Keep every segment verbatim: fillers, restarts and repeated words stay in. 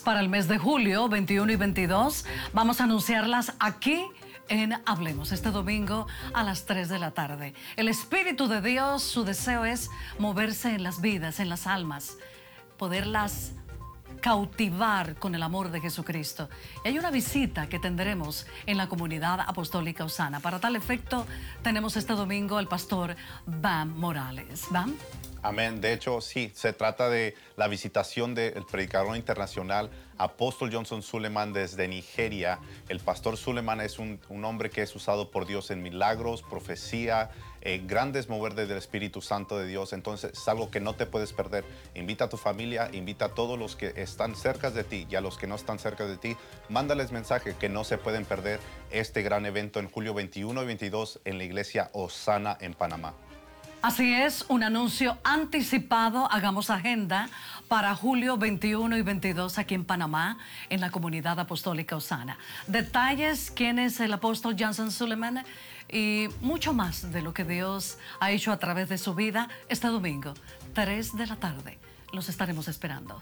para el mes de julio, veintiuno y veintidós. Vamos a anunciarlas aquí en Hablemos, este domingo a las tres de la tarde. El Espíritu de Dios, su deseo es moverse en las vidas, en las almas, poderlas cautivar con el amor de Jesucristo. Y hay una visita que tendremos en la comunidad apostólica Osana. Para tal efecto, tenemos este domingo al pastor Bam Morales. Bam. Amén. De hecho, sí, se trata de la visitación del predicador internacional Apóstol Johnson Suleman desde Nigeria. El pastor Suleman es un, un hombre que es usado por Dios en milagros, profecía, eh, grandes mover del Espíritu Santo de Dios. Entonces es algo que no te puedes perder. Invita a tu familia, invita a todos los que están cerca de ti y a los que no están cerca de ti. Mándales mensaje que no se pueden perder este gran evento en julio veintiuno y veintidós en la iglesia Osana en Panamá. Así es, un anuncio anticipado. Hagamos agenda para julio veintiuno y veintidós aquí en Panamá, en la comunidad apostólica Osana. Detalles, quién es el apóstol Johnson Suleman y mucho más de lo que Dios ha hecho a través de su vida este domingo, tres de la tarde. Los estaremos esperando.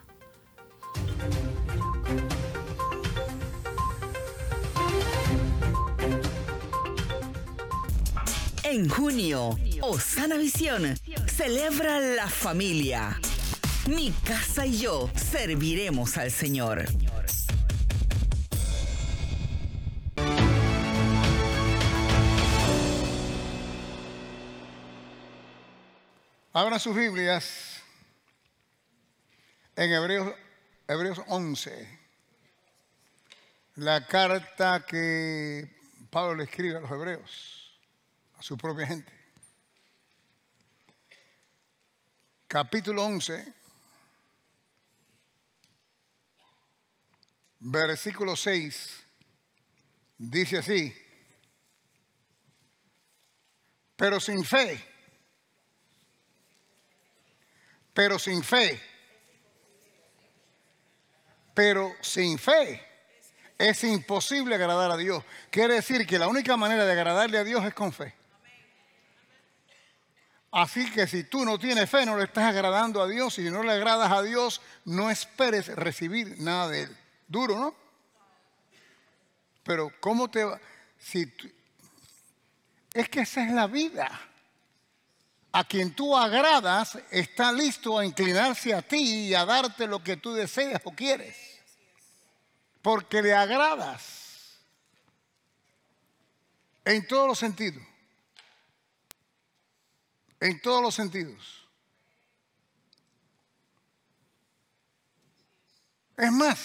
En junio, Osana Visión celebra la familia. Mi casa y yo serviremos al Señor. Abran sus Biblias en Hebreos, Hebreos once, la carta que Pablo le escribe a los hebreos, a su propia gente. Capítulo once, versículo seis, dice así: pero sin fe, pero sin fe, pero sin fe es imposible agradar a Dios. Quiere decir que la única manera de agradarle a Dios es con fe. Así que si tú no tienes fe, no le estás agradando a Dios. Si no le agradas a Dios, no esperes recibir nada de Él. Duro, ¿no? Pero ¿cómo te va? Si tú... Es que esa es la vida. A quien tú agradas está listo a inclinarse a ti y a darte lo que tú deseas o quieres. Porque le agradas en todos los sentidos. En todos los sentidos. Es más,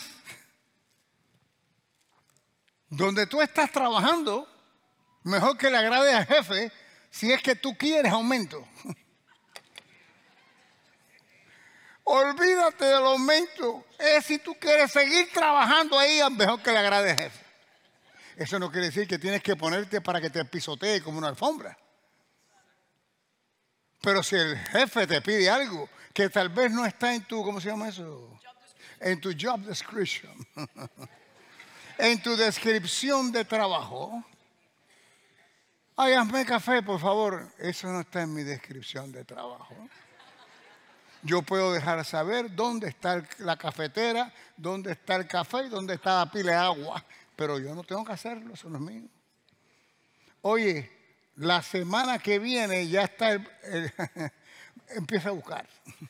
donde tú estás trabajando, mejor que le agrade al jefe si es que tú quieres aumento. Olvídate del aumento. Es si tú quieres seguir trabajando ahí, mejor que le agrade al jefe. Eso no quiere decir que tienes que ponerte para que te pisotee como una alfombra. Pero si el jefe te pide algo que tal vez no está en tu, ¿cómo se llama eso? En tu job description. En tu descripción de trabajo. Ay, hazme café, por favor. Eso no está en mi descripción de trabajo. Yo puedo dejar saber dónde está la cafetera, dónde está el café y dónde está la pila de agua. Pero yo no tengo que hacerlo, eso no es mío. Oye, la semana que viene ya está el, el empieza a buscar.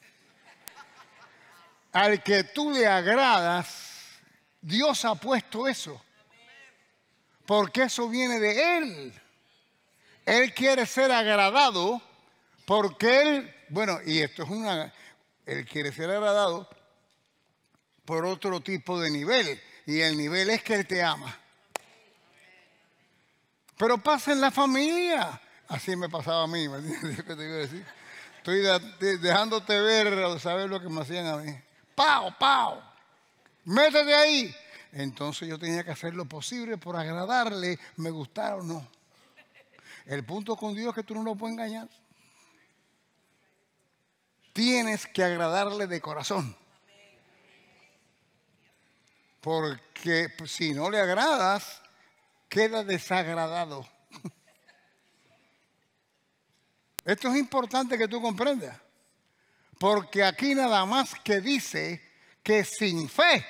Al que tú le agradas, Dios ha puesto eso. Porque eso viene de Él. Él quiere ser agradado porque Él, bueno, y esto es una, Él quiere ser agradado por otro tipo de nivel. Y el nivel es que Él te ama. Pero pasa en la familia. Así me pasaba a mí, ¿me entiendes? ¿Qué te iba a decir? Estoy de, de, dejándote ver o saber lo que me hacían a mí. ¡Pau, pau! ¡Métete ahí! Entonces yo tenía que hacer lo posible por agradarle, me gustara o no. El punto con Dios es que tú no lo puedes engañar. Tienes que agradarle de corazón. Porque si no le agradas, queda desagradado. Esto es importante que tú comprendas. Porque aquí nada más que dice que sin fe